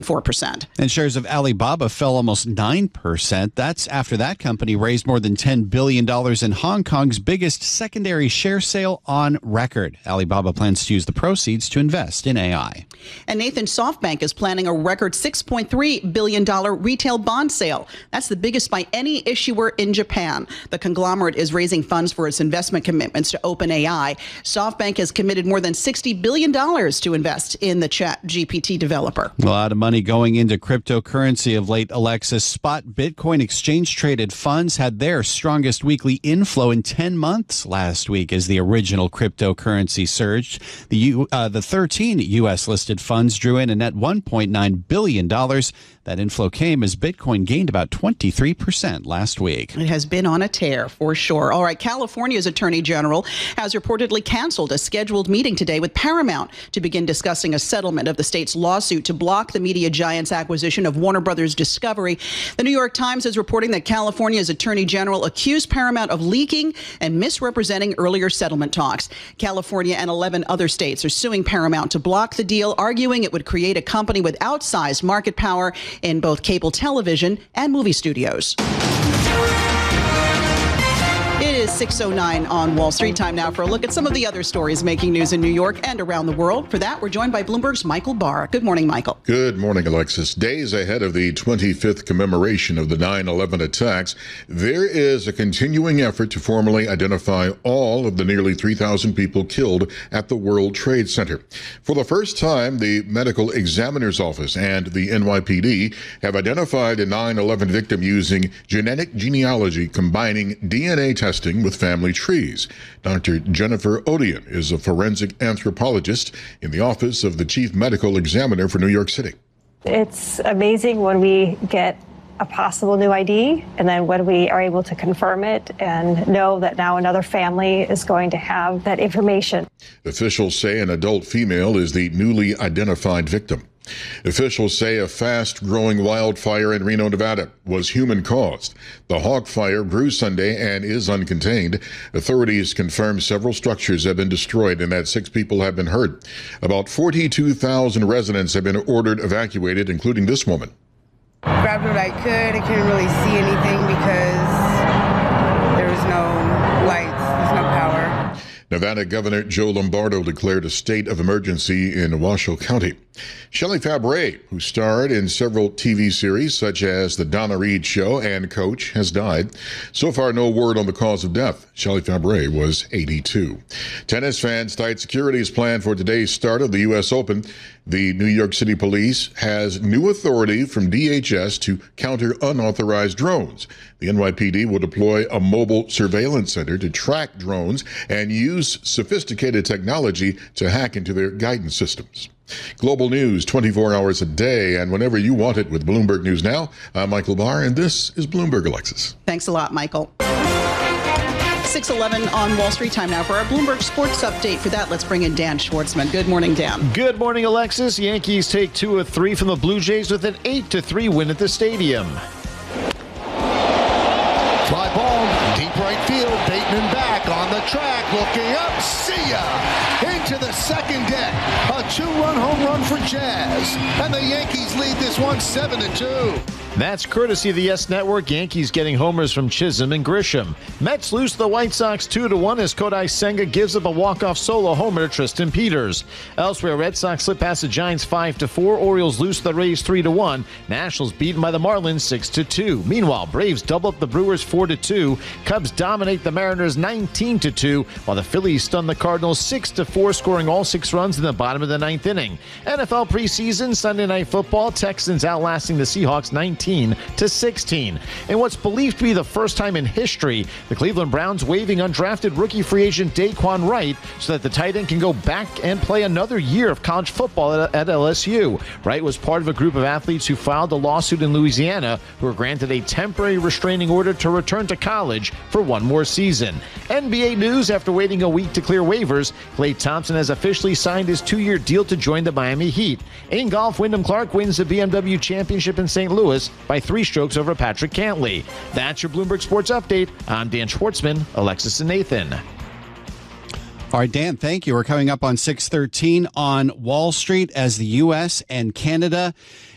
4%. And shares of Alibaba fell almost 9%. That's after that company raised more than $10 billion in Hong Kong's biggest secondary share sale on record. Alibaba plans to use the proceeds to invest in AI. And Nathan, SoftBank is planning a record $6.3 billion retail bond sale. That's the biggest by any issuer in Japan. The conglomerate is raising funds for its investment commitments to OpenAI. SoftBank has committed more than $60 billion to invest in the ChatGPT developer. A lot of money going into cryptocurrency of late, Alexis. Spot Bitcoin exchange-traded funds had their strongest weekly inflow in 10 months last week as the original cryptocurrency surged. The 13 U.S.-listed funds drew in a net $1.9 billion. That inflow came as Bitcoin gained about 23% last week. It has been on a tear, for sure. All right, California's Attorney General has reportedly canceled a scheduled meeting today with Paramount to begin discussing a settlement of the state's lawsuit to block the media giant's acquisition of Warner Brothers Discovery. The New York Times is reporting that California's Attorney General accused Paramount of leaking and misrepresenting earlier settlement talks. California and 11 other states are suing Paramount to block the deal, arguing it would create a company with outsized market power in both cable television and movie studios. It is 6:09 on Wall Street. Time now for a look at some of the other stories making news in New York and around the world. For that, we're joined by Bloomberg's Michael Barr. Good morning, Michael. Good morning, Alexis. Days ahead of the 25th commemoration of the 9/11 attacks, there is a continuing effort to formally identify all of the nearly 3,000 people killed at the World Trade Center. For the first time, the Medical Examiner's Office and the NYPD have identified a 9/11 victim using genetic genealogy combining DNA testing with family trees. Dr. Jennifer Odian is a forensic anthropologist in the office of the Chief Medical Examiner for New York City. It's amazing when we get a possible new ID and then when we are able to confirm it and know that now another family is going to have that information. Officials say an adult female is the newly identified victim. Officials say a fast-growing wildfire in Reno, Nevada was human-caused. The Hawk Fire grew Sunday and is uncontained. Authorities confirm several structures have been destroyed and that 6 people have been hurt. About 42,000 residents have been ordered evacuated, including this woman. Grabbed what I could. I couldn't really see anything because there was no lights, there's no power. Nevada Governor Joe Lombardo declared a state of emergency in Washoe County. Shelley Fabares, who starred in several TV series such as The Donna Reed Show and Coach, has died. So far, no word on the cause of death. Shelley Fabares was 82. Tennis fans, tight security is planned for today's start of the U.S. Open. The New York City Police has new authority from DHS to counter unauthorized drones. The NYPD will deploy a mobile surveillance center to track drones and use sophisticated technology to hack into their guidance systems. Global news 24 hours a day and whenever you want it with Bloomberg News Now. I'm Michael Barr, and this is Bloomberg, Alexis. Thanks a lot, Michael. 6:11 on Wall Street. Time now for our Bloomberg Sports Update. For that, let's bring in Dan Schwartzman. Good morning, Dan. Good morning, Alexis. Yankees take 2 of 3 from the Blue Jays with an 8-3 win at the stadium. Fly ball, deep right field. Bateman back on the track, looking up. See ya! Into the second deck. A 2-run home run for Jazz. And the Yankees lead this one 7-2. That's courtesy of the Yes Network. Yankees getting homers from Chisholm and Grisham. Mets lose the White Sox 2-1 as Kodai Senga gives up a walk-off solo homer to Tristan Peters. Elsewhere, Red Sox slip past the Giants 5-4. Orioles lose the Rays 3-1. Nationals beaten by the Marlins 6-2. Meanwhile, Braves double up the Brewers 4-2. Cubs dominate the Mariners 19-2, while the Phillies stun the Cardinals 6-4, scoring all 6 runs in the bottom of the 9th inning. NFL preseason, Sunday Night Football, Texans outlasting the Seahawks 19-16. In what's believed to be the first time in history, the Cleveland Browns waiving undrafted rookie free agent Daquan Wright so that the tight end can go back and play another year of college football at LSU. Wright was part of a group of athletes who filed a lawsuit in Louisiana who were granted a temporary restraining order to return to college for one more season. NBA news: after waiting a week to clear waivers, Klay Thompson has officially signed his 2-year deal to join the Miami Heat. In golf, Wyndham Clark wins the BMW Championship in St. Louis by 3 strokes over Patrick Cantlay. That's your Bloomberg Sports Update. I'm Dan Schwartzman, Alexis and Nathan. All right, Dan, thank you. We're coming up on 6:13 on Wall Street as the U.S. and Canada